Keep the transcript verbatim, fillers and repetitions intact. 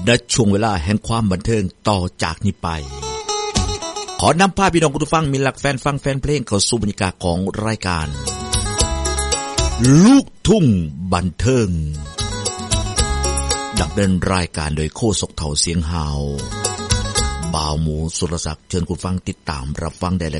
ณช่วงเวลาแห่งความบันเทิงต่อจากนี้ไปขอนำพาพี่น้องผู้ฟังมีหลักแฟนฟังแฟนเพลงเข้าสู่บรรยากาศของรายการลูกทุ่งบันเทิงดำเนินรายการโดยโคศกเฒ่าเสียงหาวบ่าวหมูสุรศักดิ์เชิญคุณฟังติดตามรับฟังได้